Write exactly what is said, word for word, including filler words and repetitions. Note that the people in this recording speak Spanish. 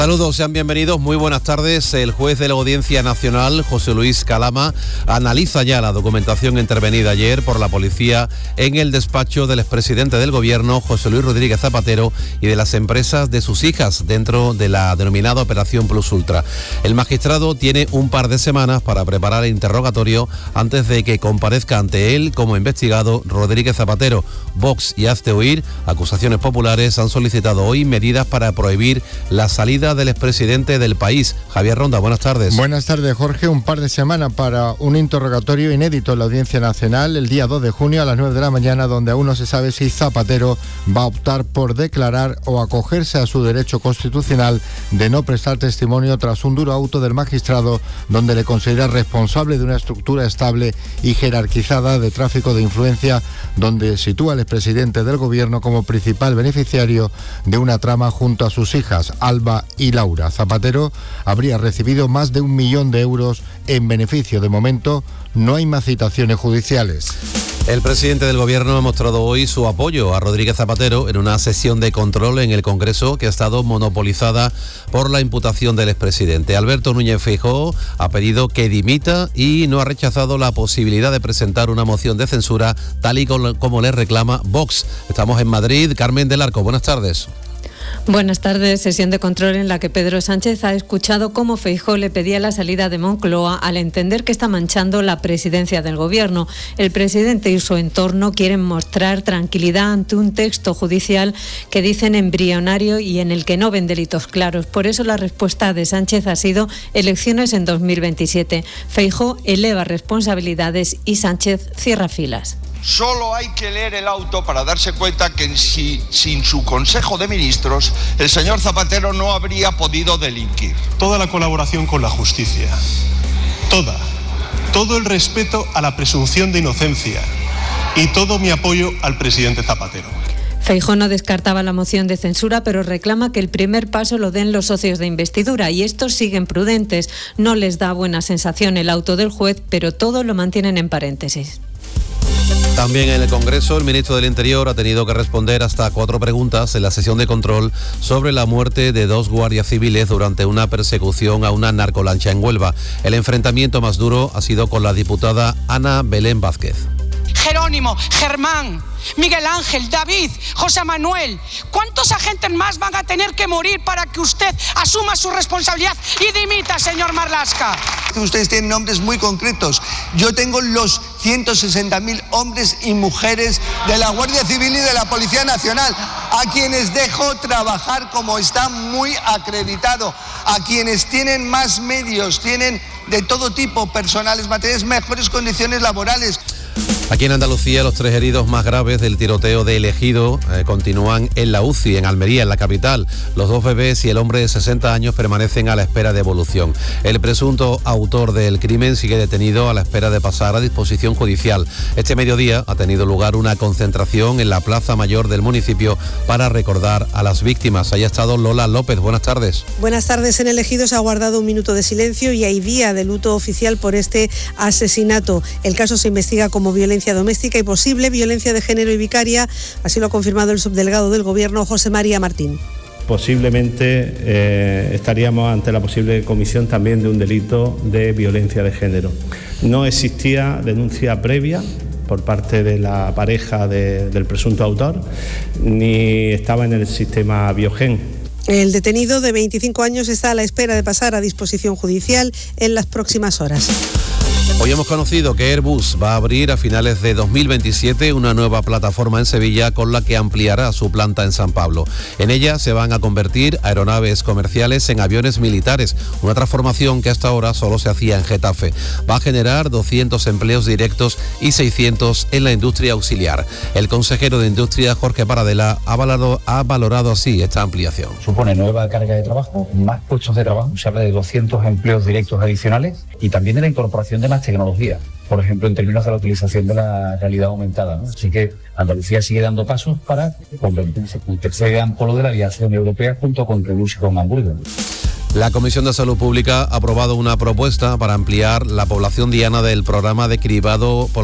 Saludos, sean bienvenidos, muy buenas tardes. El juez de la Audiencia Nacional, José Luis Calama, analiza ya la documentación intervenida ayer por la policía en el despacho del expresidente del Gobierno, José Luis Rodríguez Zapatero, y de las empresas de sus hijas dentro de la denominada Operación Plus Ultra. El magistrado tiene un par de semanas para preparar el interrogatorio antes de que comparezca ante él como investigado Rodríguez Zapatero. Vox y Hazte Oír, acusaciones populares, han solicitado hoy medidas para prohibir la salida del expresidente del país. Javier Ronda, buenas tardes. Buenas tardes, Jorge. Un par de semanas para un interrogatorio inédito en la Audiencia Nacional el día dos de junio a las nueve de la mañana, donde aún no se sabe si Zapatero va a optar por declarar o acogerse a su derecho constitucional de no prestar testimonio tras un duro auto del magistrado donde le considera responsable de una estructura estable y jerarquizada de tráfico de influencia, donde sitúa al expresidente del Gobierno como principal beneficiario de una trama junto a sus hijas, Alba y Laura. Zapatero habría recibido más de un millón de euros en beneficio. De momento, no hay más citaciones judiciales. El presidente del Gobierno ha mostrado hoy su apoyo a Rodríguez Zapatero en una sesión de control en el Congreso que ha estado monopolizada por la imputación del expresidente. Alberto Núñez Feijóo ha pedido que dimita y no ha rechazado la posibilidad de presentar una moción de censura tal y como le reclama Vox. Estamos en Madrid. Carmen del Arco, buenas tardes. Buenas tardes. Sesión de control en la que Pedro Sánchez ha escuchado cómo Feijóo le pedía la salida de Moncloa al entender que está manchando la presidencia del Gobierno. El presidente y su entorno quieren mostrar tranquilidad ante un texto judicial que dicen embrionario y en el que no ven delitos claros. Por eso la respuesta de Sánchez ha sido elecciones en dos mil veintisiete. Feijóo eleva responsabilidades y Sánchez cierra filas. Solo hay que leer el auto para darse cuenta que si, sin su Consejo de Ministros, el señor Zapatero no habría podido delinquir. Toda la colaboración con la justicia, toda, todo el respeto a la presunción de inocencia y todo mi apoyo al presidente Zapatero. Feijóo no descartaba la moción de censura, pero reclama que el primer paso lo den los socios de investidura y estos siguen prudentes. No les da buena sensación el auto del juez, pero todo lo mantienen en paréntesis. También en el Congreso, el ministro del Interior ha tenido que responder hasta cuatro preguntas en la sesión de control sobre la muerte de dos guardias civiles durante una persecución a una narcolancha en Huelva. El enfrentamiento más duro ha sido con la diputada Ana Belén Vázquez. Jerónimo, Germán, Miguel Ángel, David, José Manuel, ¿cuántos agentes más van a tener que morir para que usted asuma su responsabilidad y dimita, señor Marlaska? Ustedes tienen nombres muy concretos. Yo tengo los ciento sesenta mil hombres y mujeres de la Guardia Civil y de la Policía Nacional, a quienes dejo trabajar como está muy acreditado, a quienes tienen más medios, tienen de todo tipo, personales, materiales, mejores condiciones laborales. Aquí en Andalucía, los tres heridos más graves del tiroteo de El Ejido eh, continúan en la U C I, en Almería, en la capital. Los dos bebés y el hombre de sesenta años permanecen a la espera de evolución. El presunto autor del crimen sigue detenido a la espera de pasar a disposición judicial. Este mediodía ha tenido lugar una concentración en la Plaza Mayor del municipio para recordar a las víctimas. Ahí ha estado Lola López. Buenas tardes. Buenas tardes. En El Ejido se ha guardado un minuto de silencio y hay día de luto oficial por este asesinato. El caso se investiga como violencia doméstica y posible violencia de género y vicaria, así lo ha confirmado el subdelegado del Gobierno, José María Martín. Posiblemente eh, estaríamos ante la posible comisión también de un delito de violencia de género. No existía denuncia previa por parte de la pareja de, del presunto autor, ni estaba en el sistema Biogen. El detenido de veinticinco años está a la espera de pasar a disposición judicial en las próximas horas. Hoy hemos conocido que Airbus va a abrir a finales de dos mil veintisiete una nueva plataforma en Sevilla con la que ampliará su planta en San Pablo. En ella se van a convertir aeronaves comerciales en aviones militares, una transformación que hasta ahora solo se hacía en Getafe. Va a generar doscientos empleos directos y seiscientos en la industria auxiliar. El consejero de Industria, Jorge Paradela, ha valorado, ha valorado así esta ampliación. Supone nueva carga de trabajo, más puestos de trabajo, se habla de doscientos empleos directos adicionales y también de la incorporación de más tecnología, por ejemplo, en términos de la utilización de la realidad aumentada, ¿no? Así que Andalucía sigue dando pasos para convertirse en el tercer gran polo de la aviación europea junto con Toulouse y con Hamburgo. La Comisión de Salud Pública ha aprobado una propuesta para ampliar la población diana del programa de cribado por